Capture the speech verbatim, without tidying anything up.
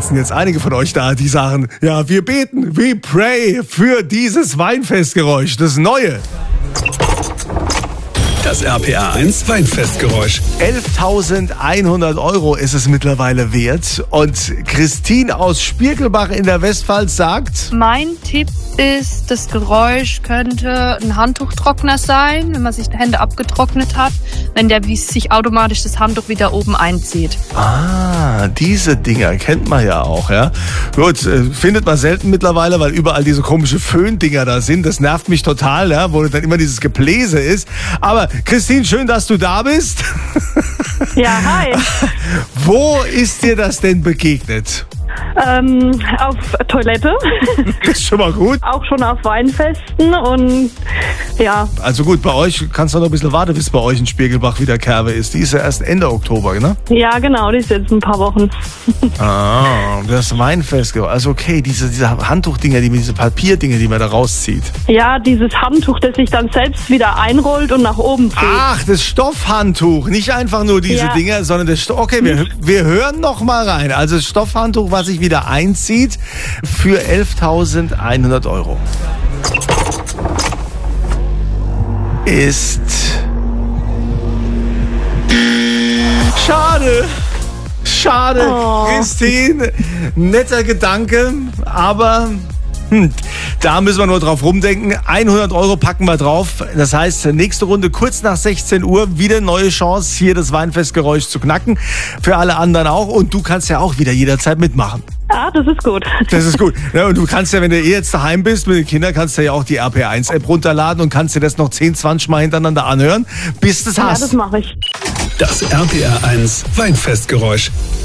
sitzen jetzt einige von euch da, die sagen, ja, wir beten, we pray für dieses Weinfestgeräusch, das Neue. Das R P R eins Weinfestgeräusch. elftausendeinhundert Euro ist es mittlerweile wert. Und Christine aus Spiekelbach in der Westpfalz sagt... Mein Tipp ist, das Geräusch könnte ein Handtuchtrockner sein, wenn man sich die Hände abgetrocknet hat, wenn der sich automatisch das Handtuch wieder oben einzieht. Ah, diese Dinger kennt man ja auch, ja. Gut, findet man selten mittlerweile, weil überall diese komische Föhndinger da sind. Das nervt mich total, ja, wo dann immer dieses Gebläse ist. Aber Christine, schön, dass du da bist. Ja, hi. Wo ist dir das denn begegnet? Ähm, auf Toilette. Das ist schon mal gut. Auch schon auf Weinfesten und ja. Also gut, bei euch kannst du noch ein bisschen warten, bis bei euch in Spiegelbach wieder Kerbe ist. Die ist ja erst Ende Oktober, ne? Ja, genau, die ist jetzt ein paar Wochen. Ah, das Weinfest. Also okay, diese, diese Handtuchdinger, die, diese Papierdinger, die man da rauszieht. Ja, dieses Handtuch, das sich dann selbst wieder einrollt und nach oben zieht. Ach, das Stoffhandtuch. Nicht einfach nur diese ja. Dinger, sondern das Stoff. Okay, wir, wir hören noch mal rein. Also das Stoffhandtuch, was sich wieder einzieht, für elftausendeinhundert Euro. Ist... Schade. Schade, oh. Christine. Netter Gedanke, aber... Hm, da müssen wir nur drauf rumdenken. hundert Euro packen wir drauf. Das heißt, nächste Runde kurz nach sechzehn Uhr wieder neue Chance, hier das Weinfestgeräusch zu knacken. Für alle anderen auch. Und du kannst ja auch wieder jederzeit mitmachen. Ah, das ist gut. Das ist gut. Ja, und du kannst ja, wenn du eh jetzt daheim bist mit den Kindern, kannst du ja auch die R P R eins App runterladen und kannst dir das noch zehn, zwanzig Mal hintereinander anhören, bis du es hast. Ja, das mache ich. Das R P R eins Weinfestgeräusch.